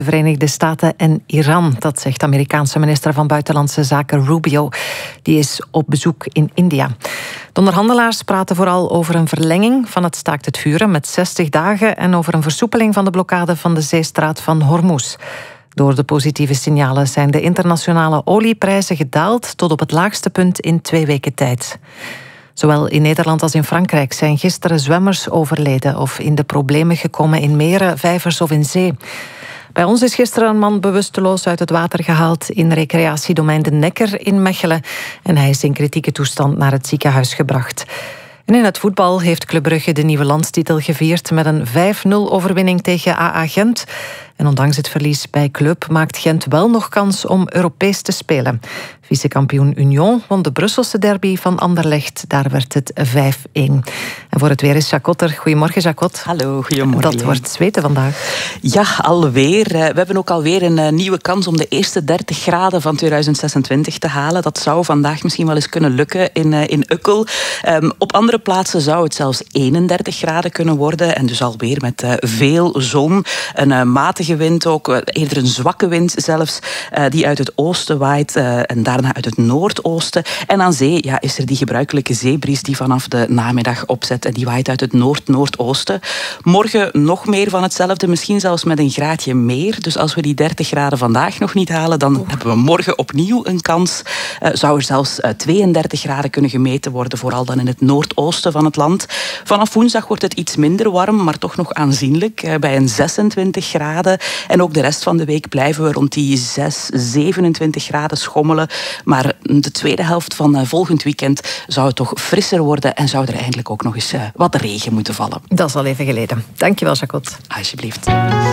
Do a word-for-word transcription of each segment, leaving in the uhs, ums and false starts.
Verenigde Staten en Iran. Dat zegt de Amerikaanse minister van Buitenlandse Zaken Rubio. Die is op bezoek in India. De onderhandelaars praten vooral over een verlenging van het staakt het vuren met zestig dagen en over een versoepeling van de blokkade van de zeestraat van Hormuz. Door de positieve signalen zijn de internationale olieprijzen gedaald tot op het laagste punt in twee weken tijd. Zowel in Nederland als in Frankrijk zijn gisteren zwemmers overleden of in de problemen gekomen in meren, vijvers of in zee. Bij ons is gisteren een man bewusteloos uit het water gehaald in recreatiedomein De Nekker in Mechelen en hij is in kritieke toestand naar het ziekenhuis gebracht. En in het voetbal heeft Club Brugge de nieuwe landstitel gevierd met een vijf nul overwinning tegen A A Gent. En ondanks het verlies bij Club maakt Gent wel nog kans om Europees te spelen. Vicekampioen Union won de Brusselse derby van Anderlecht. Daar werd het vijf een. En voor het weer is Jacot er. Goedemorgen, Jacot. Hallo, goedemorgen. Dat wordt zweten vandaag. Ja, alweer. We hebben ook alweer een nieuwe kans om de eerste dertig graden van tweeduizend zesentwintig te halen. Dat zou vandaag misschien wel eens kunnen lukken in, in Ukkel. Um, op andere plaatsen zou het zelfs eenendertig graden kunnen worden. En dus alweer met uh, veel zon. Een uh, matige wind ook, uh, eerder een zwakke wind zelfs, uh, die uit het oosten waait uh, en daarna uit het noordoosten. En aan zee ja, is er die gebruikelijke zeebries die vanaf de namiddag opzet en die waait uit het noord-noordoosten. Morgen nog meer van hetzelfde, misschien zelfs met een graadje meer. Dus als we die dertig graden vandaag nog niet halen, dan oh. hebben we morgen opnieuw een kans. Uh, zou er zelfs uh, tweeëndertig graden kunnen gemeten worden, vooral dan in het noordoosten van het land. Vanaf woensdag wordt het iets minder warm, maar toch nog aanzienlijk, uh, bij een zesentwintig graden. En ook de rest van de week blijven we rond die zes, zevenentwintig graden schommelen. Maar de tweede helft van uh, volgend weekend zou het toch frisser worden en zou er eigenlijk ook nog eens uh, wat regen moeten vallen. Dat is al even geleden. Dankjewel, Jacot. Alsjeblieft.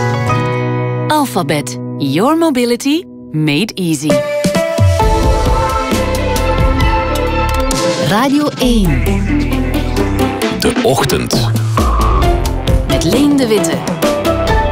Alphabet. Your mobility made easy. Radio één. De Ochtend. Met Leen de Witte.